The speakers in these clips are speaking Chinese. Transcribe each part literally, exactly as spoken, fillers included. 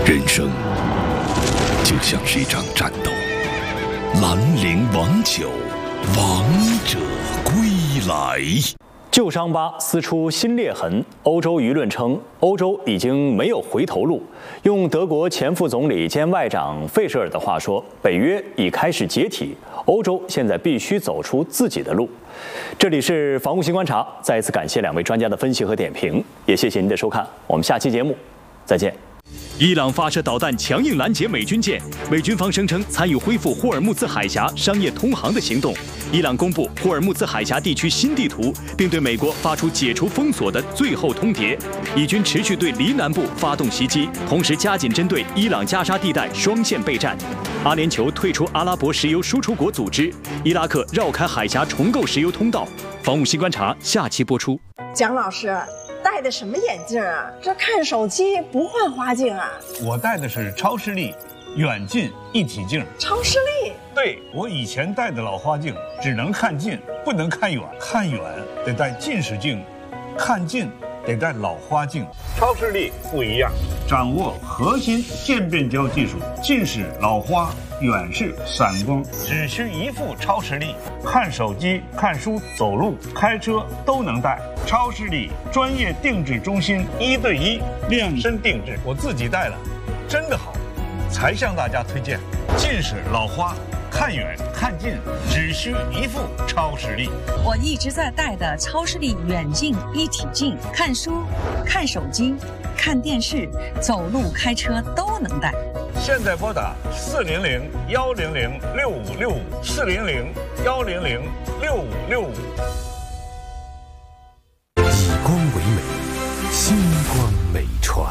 人生就像是一场战斗，兰陵王酒，王者归来。 旧伤疤撕出新裂痕，欧洲舆论称欧洲已经没有回头路。用德国前副总理兼外长费舍尔的话说，北约已开始解体，欧洲现在必须走出自己的路。这里是防务新观察，再一次感谢两位专家的分析和点评，也谢谢您的收看，我们下期节目再见。伊朗发射导弹强硬拦截美军舰，美军方声称参与恢复霍尔木兹海峡商业通航的行动。伊朗公布霍尔木兹海峡地区新地图，并对美国发出解除封锁的最后通牒。以军持续对黎南部发动袭击，同时加紧针对伊朗加沙地带双线备战。阿联酋退出阿拉伯石油输出国组织，伊拉克绕开海峡重构石油通道。防务新观察下期播出。 蒋老师戴的什么眼镜啊？这看手机不换花镜啊？ 我戴的是超视力远近一体镜。 超视力？ 对，我以前戴的老花镜只能看近，不能看远，看远得戴近视镜，看近得戴老花镜。超视力不一样，掌握核心渐变焦技术，近视、老花、远视、散光，只需一副超视力，看手机、看书、走路、开车都能戴。超视力专业定制中心，一对一量身定制，我自己戴了，真的好，才向大家推荐。近视、老花，看远看近只需一副超视力。 我一直在戴的超视力远近一体镜，看书、看手机、看电视、走路、开车都能戴。 现在拨打四零零幺零零六五六五，四零零幺零零六五六五。 以光为美，星光美传。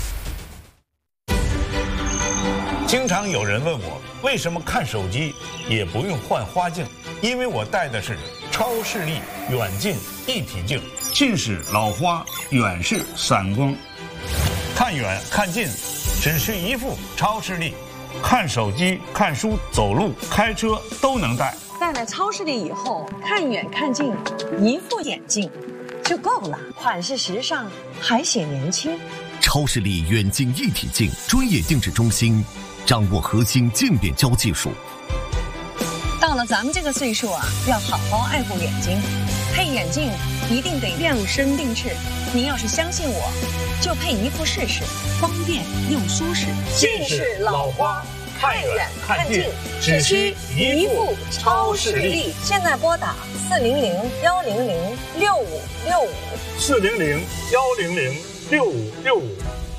经常有人问我，为什么看手机也不用换花镜？因为我戴的是超视力远近一体镜，近视、老花、远视、散光，看远看近只需一副超视力，看手机、看书、走路、开车都能戴。 戴了超视力以后，看远看近，一副眼镜就够了，款式时尚，还显年轻。 超视力远近一体镜专业定制中心，掌握核心渐变焦技术。 到了咱们这个岁数啊，要好好爱护眼睛，配眼镜一定得量身定制。您要是相信我，就配一副试试，方便又舒适。 近视、老花，看远看近只需一副超视力。 现在拨打四零零幺零零六五六五， 四零零幺零零六五六五。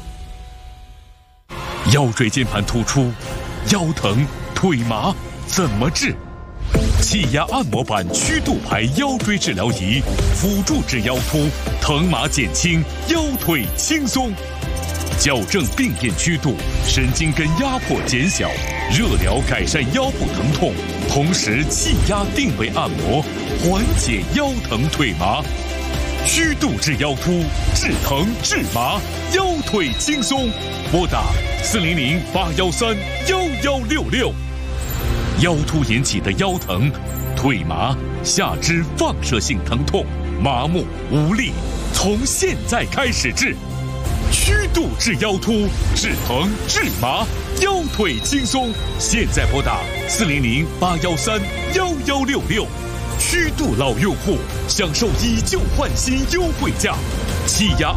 腰椎间盘突出、腰疼、腿麻怎么治？气压按摩板曲度牌腰椎治疗仪，辅助治腰突，疼麻减轻，腰腿轻松。矫正病变曲度，神经根压迫减小，热疗改善腰部疼痛，同时气压定位按摩，缓解腰疼腿麻。曲度治腰突，治疼治麻，腰腿轻松。拨打四零零八幺三幺幺六六。腰突引起的腰疼、腿麻、下肢放射性疼痛、麻木无力，从现在开始治。曲度治腰突，治疼治麻，腰腿轻松。现在拨打四零零八幺三幺幺六六。曲度老用户享受以旧换新优惠价，气压